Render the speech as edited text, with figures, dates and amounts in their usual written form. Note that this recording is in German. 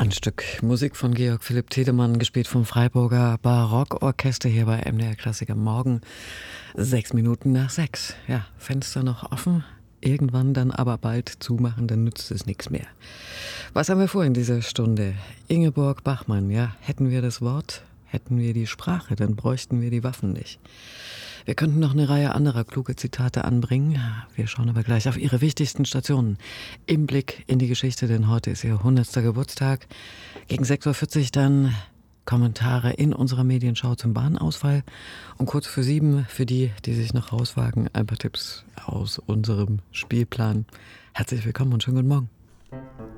Ein Stück Musik von Georg Philipp Tiedemann, gespielt vom Freiburger Barockorchester hier bei MDR Klassik am Morgen. 6 Minuten nach 6. Ja, Fenster noch offen, irgendwann dann aber bald zumachen, dann nützt es nichts mehr. Was haben wir vor in dieser Stunde? Ingeborg Bachmann, ja, hätten wir das Wort, hätten wir die Sprache, dann bräuchten wir die Waffen nicht. Wir könnten noch eine Reihe anderer kluge Zitate anbringen. Wir schauen aber gleich auf ihre wichtigsten Stationen im Blick in die Geschichte, denn heute ist ihr 100. Geburtstag. Gegen 6:40 Uhr dann Kommentare in unserer Medienschau zum Bahnausfall. Und kurz vor 7 für die, die sich noch rauswagen, ein paar Tipps aus unserem Spielplan. Herzlich willkommen und schönen guten Morgen.